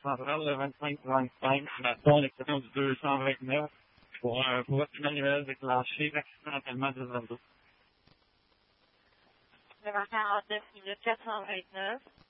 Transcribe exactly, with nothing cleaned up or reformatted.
centrale, le vingt-cinq trente-cinq, mettons l'exception du deux cent vingt-neuf, pour un poste manuel déclenché accidentellement de zéro. Le quarante-neuf minutes quatre cent vingt-neuf.